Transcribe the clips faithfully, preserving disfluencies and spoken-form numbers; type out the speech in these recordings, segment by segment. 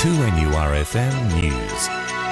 two N U R F M News.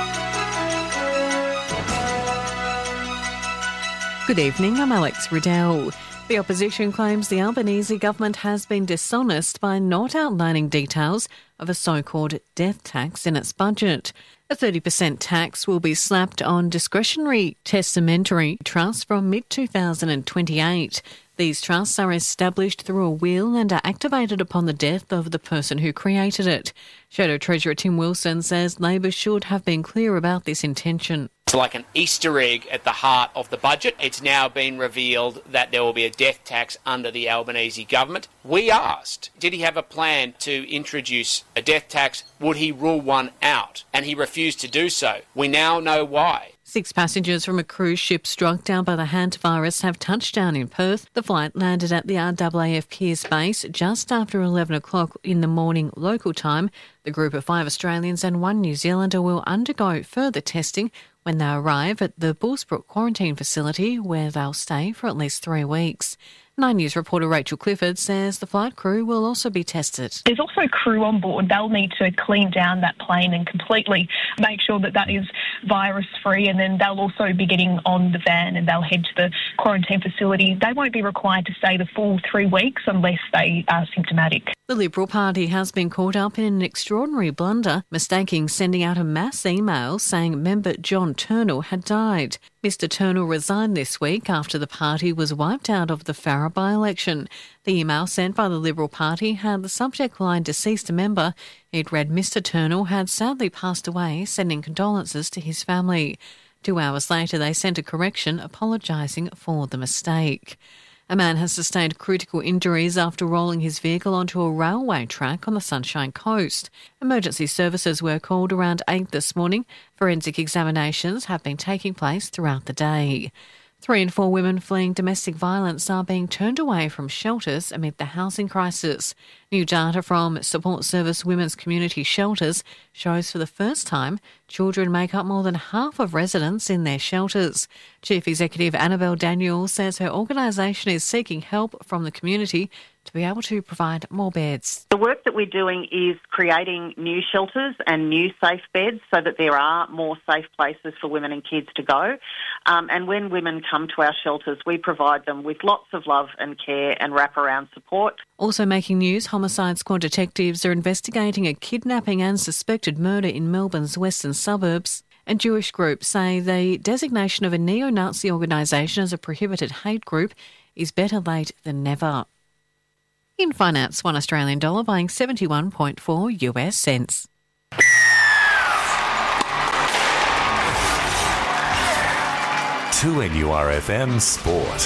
Good evening, I'm Alex Riddell. The opposition claims the Albanese government has been dishonest by not outlining details of a so-called death tax in its budget. A thirty percent tax will be slapped on discretionary testamentary trusts from mid twenty twenty-eight. These trusts are established through a will and are activated upon the death of the person who created it. Shadow Treasurer Tim Wilson says Labor should have been clear about this intention. It's like an Easter egg at the heart of the budget. It's now been revealed that there will be a death tax under the Albanese government. We asked, did he have a plan to introduce a death tax? Would he rule one out? And he refused to do so. We now know why. Six passengers from a cruise ship struck down by the hantavirus have touched down in Perth. The flight landed at the R A A F Pearce base just after eleven o'clock in the morning local time. The group of five Australians and one New Zealander will undergo further testing when they arrive at the Bullsbrook quarantine facility, where they'll stay for at least three weeks. Nine News reporter Rachel Clifford says the flight crew will also be tested. There's also crew on board. They'll need to clean down that plane and completely make sure that that is virus-free, and then they'll also be getting on the van and they'll head to the quarantine facility. They won't be required to stay the full three weeks unless they are symptomatic. The Liberal Party has been caught up in an extraordinary blunder, mistaking sending out a mass email saying member John Turnell had died. Mister Turnell resigned this week after the party was wiped out of the Farrer by-election. The email sent by the Liberal Party had the subject line deceased member. It read Mister Turnell had sadly passed away, sending condolences to his family. Two hours later, they sent a correction apologising for the mistake. A man has sustained critical injuries after rolling his vehicle onto a railway track on the Sunshine Coast. Emergency services were called around eight this morning. Forensic examinations have been taking place throughout the day. Three in four women fleeing domestic violence are being turned away from shelters amid the housing crisis. New data from Support Service Women's Community Shelters shows for the first time children make up more than half of residents in their shelters. Chief Executive Annabelle Daniel says her organisation is seeking help from the community to be able to provide more beds. The work that we're doing is creating new shelters and new safe beds so that there are more safe places for women and kids to go. Um, and when women come to our shelters, we provide them with lots of love and care and wraparound support. Also making news, Homicide Squad detectives are investigating a kidnapping and suspected murder in Melbourne's western suburbs. And Jewish groups say the designation of a neo-Nazi organisation as a prohibited hate group is better late than never. In finance, one Australian dollar buying seventy-one point four U S cents. two N U R F M Sport.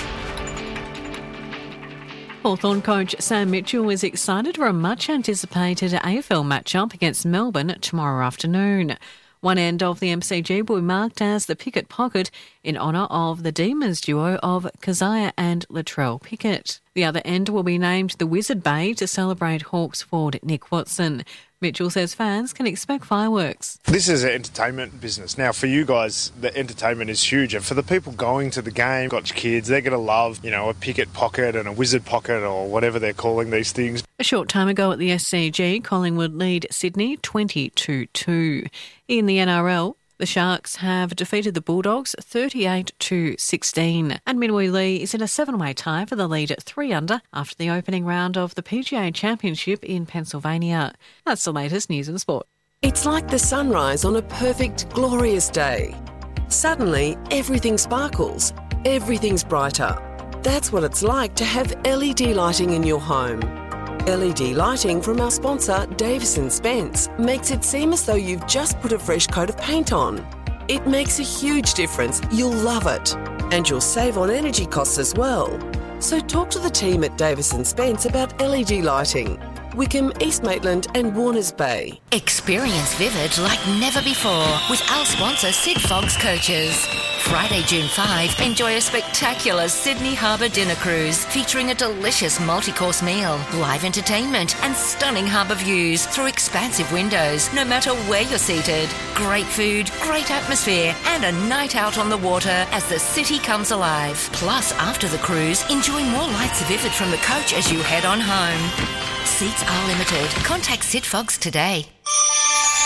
Hawthorn coach Sam Mitchell is excited for a much-anticipated A F L matchup against Melbourne tomorrow afternoon. One end of the M C G will be marked as the Pickett Pocket in honour of the Demons duo of Keziah and Latrell Pickett. The other end will be named the Wizard Bay to celebrate Hawks forward Nick Watson. Mitchell says fans can expect fireworks. This is an entertainment business. Now, for you guys, the entertainment is huge. And for the people going to the game, got kids, they're going to love, you know, a Pickett Pocket and a Wizard Pocket or whatever they're calling these things. A short time ago at the S C G, Collingwood lead Sydney twenty to two. In the N R L, the Sharks have defeated the Bulldogs thirty-eight to sixteen. And Minwoo Lee is in a seven-way tie for the lead at three under after the opening round of the P G A Championship in Pennsylvania. That's the latest news in sport. It's like the sunrise on a perfect, glorious day. Suddenly, everything sparkles. Everything's brighter. That's what it's like to have L E D lighting in your home. L E D lighting from our sponsor, Davis and Spence, makes it seem as though you've just put a fresh coat of paint on. It makes a huge difference. You'll love it. And you'll save on energy costs as well. So talk to the team at Davis and Spence about L E D lighting. Wickham, East Maitland and Warners Bay. Experience Vivid like never before with our sponsor Sid Fogg's Coaches. Friday, June fifth, enjoy a spectacular Sydney Harbour dinner cruise featuring a delicious multi-course meal, live entertainment and stunning harbour views through expansive windows, no matter where you're seated. Great food, great atmosphere and a night out on the water as the city comes alive. Plus, after the cruise, enjoy more lights of Vivid from the coach as you head on home. Seats are limited. Contact Sid Fogg's today.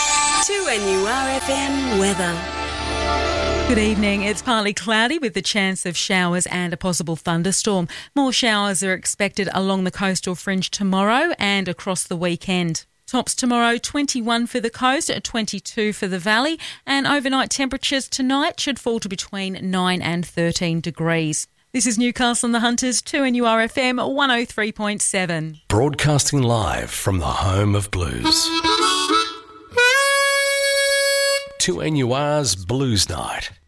two N U R F M weather. Good evening. It's partly cloudy with the chance of showers and a possible thunderstorm. More showers are expected along the coastal fringe tomorrow and across the weekend. Tops tomorrow, twenty-one for the coast, twenty-two for the valley, and overnight temperatures tonight should fall to between nine and thirteen degrees. This is Newcastle and the Hunters, two N U R F M one oh three point seven. Broadcasting live from the home of blues. two N U R's Blues Night.